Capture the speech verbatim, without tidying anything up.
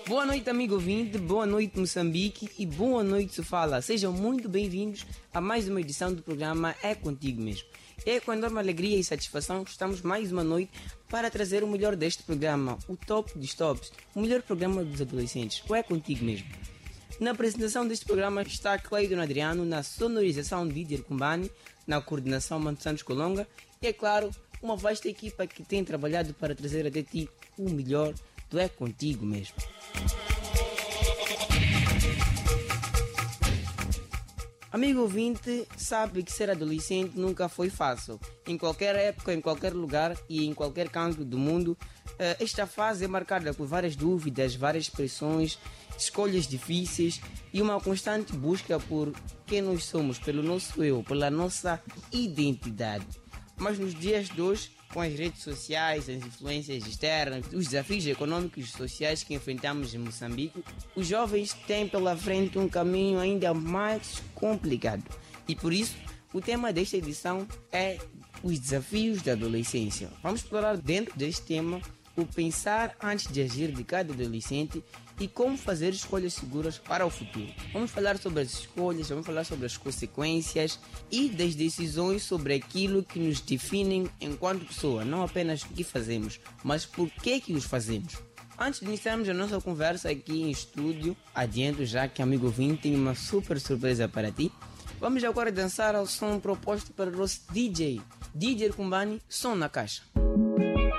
Boa noite, amigo ouvinte, boa noite, Moçambique e boa noite, Sofala. Sejam muito bem-vindos a mais uma edição do programa É Contigo Mesmo. É com enorme alegria e satisfação que estamos mais uma noite para trazer o melhor deste programa, o top dos tops, o melhor programa dos adolescentes, o É Contigo Mesmo. Na apresentação deste programa está Cleiton Adriano, na sonorização Didier Kumbani, na coordenação Manto Santos Colonga e, é claro, uma vasta equipa que tem trabalhado para trazer até ti o melhor do É Contigo Mesmo. Amigo ouvinte, sabe que ser adolescente nunca foi fácil. Em qualquer época, em qualquer lugar e em qualquer canto do mundo, esta fase é marcada por várias dúvidas, várias pressões, escolhas difíceis e uma constante busca por quem nós somos, pelo nosso eu, pela nossa identidade. Mas nos dias de hoje, com as redes sociais, as influências externas, os desafios econômicos e sociais que enfrentamos em Moçambique, os jovens têm pela frente um caminho ainda mais complicado. E por isso, o tema desta edição é os desafios da adolescência. Vamos explorar dentro deste tema o pensar antes de agir de cada adolescente e como fazer escolhas seguras para o futuro. Vamos falar sobre as escolhas, vamos falar sobre as consequências e das decisões sobre aquilo que nos definem enquanto pessoa, não apenas o que fazemos, mas por que que os fazemos. Antes de iniciarmos a nossa conversa aqui em estúdio, adianto já que amigo ouvinte tem uma super surpresa para ti. Vamos agora dançar ao som proposto para o nosso D J, Didier Kumbani, Som na Caixa.